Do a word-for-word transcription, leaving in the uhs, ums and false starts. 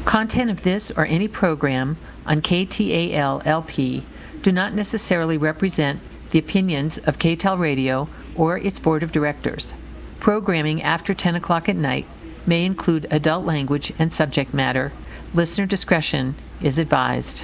Content of this or any program on K T A L L P do not necessarily represent the opinions of K T A L Radio or its board of directors. Programming after ten o'clock at night may include adult language and subject matter. Listener discretion is advised.